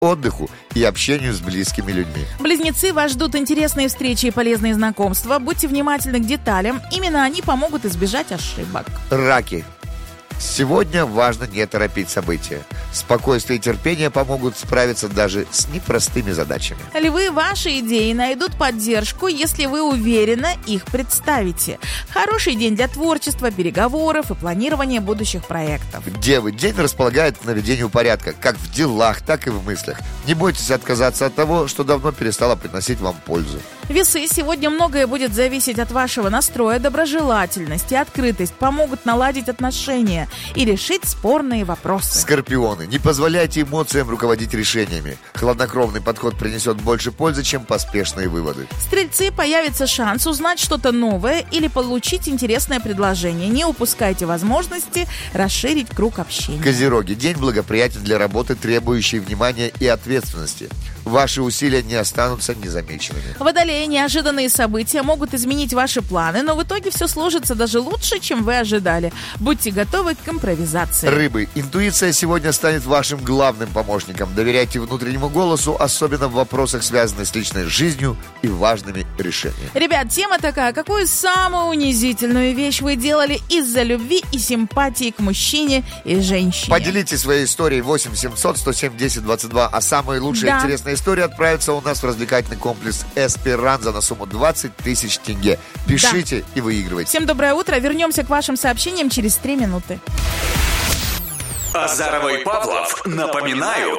отдыху и общению с близкими людьми. Близнецы, вас ждут интересные встречи и полезные знакомства. Будьте внимательны к деталям. Именно они помогут избежать ошибок. Раки. Сегодня важно не торопить события. Спокойствие и терпение помогут справиться даже с непростыми задачами. Львы, ваши идеи найдут поддержку, если вы уверенно их представите. Хороший день для творчества, переговоров и планирования будущих проектов. Девы, день располагает к наведению порядка, как в делах, так и в мыслях. Не бойтесь отказаться от того, что давно перестало приносить вам пользу. Весы, сегодня многое будет зависеть от вашего настроя. Доброжелательность и открытость помогут наладить отношения и решить спорные вопросы. Скорпионы, не позволяйте эмоциям руководить решениями. Хладнокровный подход принесет больше пользы, чем поспешные выводы. Стрельцы, появится шанс узнать что-то новое или получить интересное предложение. Не упускайте возможности расширить круг общения. Козероги, день благоприятен для работы, требующей внимания и ответственности. Ваши усилия не останутся незамеченными. Водолеи, неожиданные события могут изменить ваши планы, но в итоге все сложится даже лучше, чем вы ожидали. Будьте готовы к импровизации. Рыбы, интуиция сегодня станет вашим главным помощником. Доверяйте внутреннему голосу, особенно в вопросах, связанных с личной жизнью и важными решениями. Ребят, тема такая: какую самую унизительную вещь вы делали из-за любви и симпатии к мужчине и женщине? Поделитесь своей историей 8 700 107 10 22, а самые лучшие интересные истории отправятся у нас в развлекательный комплекс «Эсперанза» на сумму 20 тысяч тенге. Пишите и выигрывайте. Всем доброе утро. Вернемся к вашим сообщениям через 3 минуты. Азарова и Павлов напоминают,